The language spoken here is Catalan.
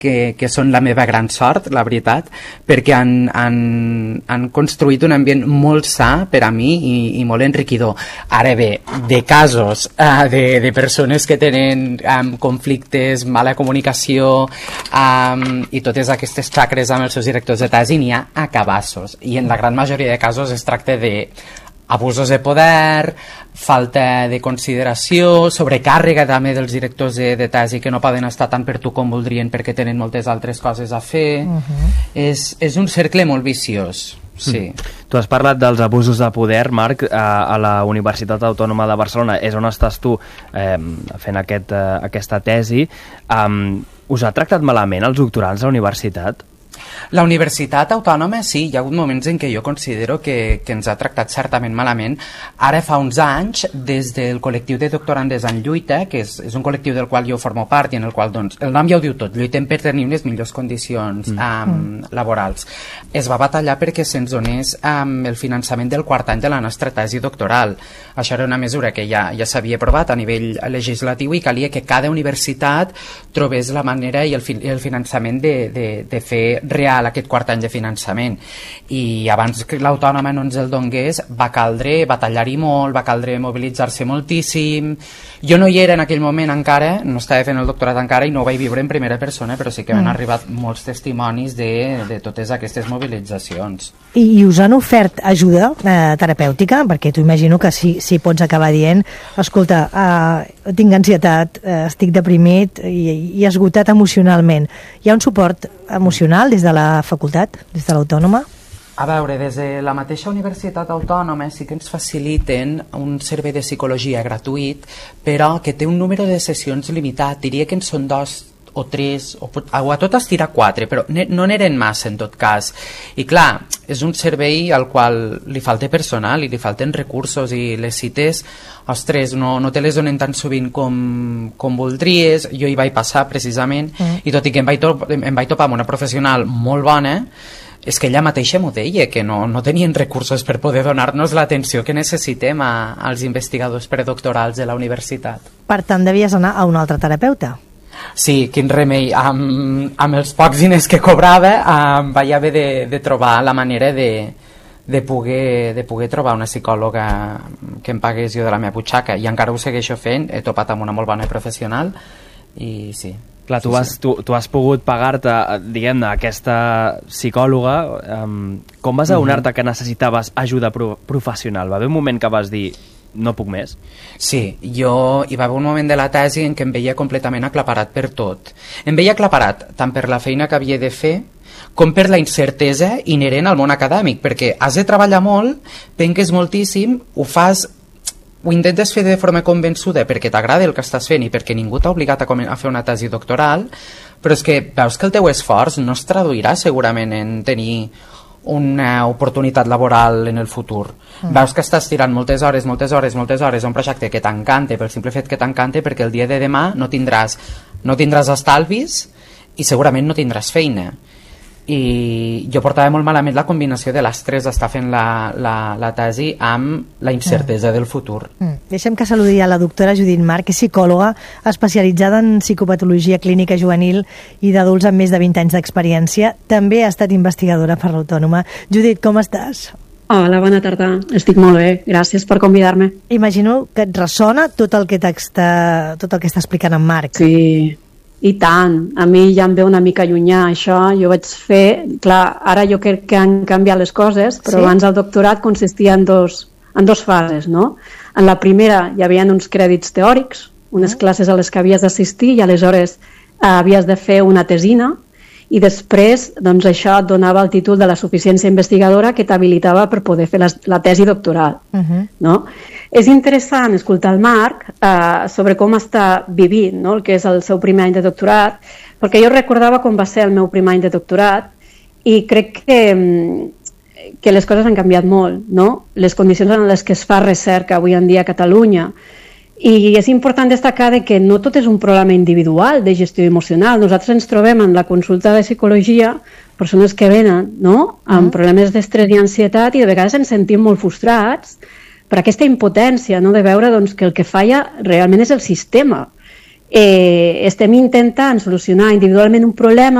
que són la meva gran sort, la veritat, perquè han construït un ambient molt sa per a mi i molt enriquidor. Ara bé, de casos de persones que tenen conflictes, mala comunicació i totes aquestes xacres amb els seus directors de tesi, n'hi ha a cabassos, i en la gran majoria de casos es tracta de abusos de poder, falta de consideració, sobrecàrrega també dels directors de tesi que no poden estar tant per tu com voldrien perquè tenen moltes altres coses a fer. És un cercle molt viciós. Sí. Tu has parlat dels abusos de poder, Marc, a la Universitat Autònoma de Barcelona, és on estàs tu fent aquesta tesi. Us ha tractat malament els doctorants a la universitat? La Universitat Autònoma, sí, hi ha hagut moments en què jo considero que ens ha tractat certament malament. Ara fa uns anys, des del col·lectiu de doctorandes en lluita, que és un col·lectiu del qual jo formo part i en el qual, doncs, el nom ja ho diu tot, lluitem per tenir unes millors condicions laborals. Es va batallar perquè se'ns donés el finançament del quart any de la nostra tesi doctoral. Això era una mesura que ja s'havia aprovat a nivell legislatiu i calia que cada universitat trobés la manera i el finançament de fer real aquest quart any de finançament, i abans que l'Autònoma no ens el donés va caldre batallar-hi molt, va caldre mobilitzar-se moltíssim. Jo no hi era en aquell moment encara, no estava fent el doctorat encara i no ho vaig viure en primera persona, però sí que m'han arribat molts testimonis de totes aquestes mobilitzacions. I us han ofert ajuda terapèutica? Perquè t'ho imagino que si pots acabar dient, escolta, tinc ansietat, estic deprimit i esgotat emocionalment. Hi ha un suport emocional des de la facultat, des de l'Autònoma? A veure, des de la mateixa Universitat Autònoma sí que ens faciliten un servei de psicologia gratuït, però que té un número de sessions limitat. Diria que en són 2 o 3, o a tot estirar 4, però no n'eren massa en tot cas. I clar, és un servei al qual li falta personal i li falten recursos, i les cites, ostres, no te les donen tan sovint com voldries. Jo hi vaig passar precisament, i tot i que em vaig topar amb una professional molt bona, és que ella mateixa m'ho deia, que no tenien recursos per poder donar-nos l'atenció que necessitem als investigadors predoctorals de la universitat. Per tant, devies anar a un altre terapeuta. Sí, quin remei. Amb els pocs diners que cobrava vaig haver de trobar la manera de poder trobar una psicòloga que em pagués jo de la meva butxaca, i encara ho segueixo fent. He topat amb una molt bona professional i sí. Clar, tu has pogut pagar-te, diguem-ne, aquesta psicòloga. Com vas adonar-te que necessitaves ajuda professional? Va haver un moment que vas dir no puc més? Sí, hi va haver un moment de la tesi en què em veia completament aclaparat per tot. Em veia aclaparat tant per la feina que havia de fer com per la incertesa inherent al món acadèmic, perquè has de treballar molt, penques moltíssim, ho intentes fer de forma convençuda perquè t'agrada el que estàs fent i perquè ningú t'ha obligat a fer una tesi doctoral, però és que veus que el teu esforç no es traduirà segurament en tenir una oportunitat laboral en el futur. Veus que estàs tirant moltes hores a un projecte que t'encanta pel simple fet que t'encanta, perquè el dia de demà no tindràs estalvis i segurament no tindràs feina. I jo portava molt malament la combinació de l'estrès d'estar fent la tesi amb la incertesa del futur. Deixem que saludi a la doctora Judit March, que és psicòloga especialitzada en psicopatologia clínica juvenil i d'adults amb més de 20 anys d'experiència. També ha estat investigadora per l'Autònoma. Judit, com estàs? Hola, bona tarda. Estic molt bé. Gràcies per convidar-me. Imagino que et ressona tot el que està explicant en Marc. Sí, i tant. A mi ja em ve una mica llunyà això. Jo vaig fer... Clar, ara jo crec que han canviat les coses, però abans el doctorat consistia en dos fases, no? En la primera hi havia uns crèdits teòrics, unes classes a les que havies d'assistir i aleshores havies de fer una tesina, i després doncs, això et donava el títol de la suficiència investigadora que t'habilitava per poder fer la tesi doctoral. No? És interessant escoltar el Marc sobre com està vivint, no? El que és el seu primer any de doctorat, perquè jo recordava com va ser el meu primer any de doctorat i crec que les coses han canviat molt, no? Les condicions en les que es fa recerca avui en dia a Catalunya. I és important destacar que no tot és un problema individual de gestió emocional. Nosaltres ens trobem en la consulta de psicologia persones que venen, no?, amb problemes d'estrès i ansietat, i de vegades ens sentim molt frustrats per aquesta impotència, no?, de veure doncs, que el que falla realment és el sistema estem intentant solucionar individualment un problema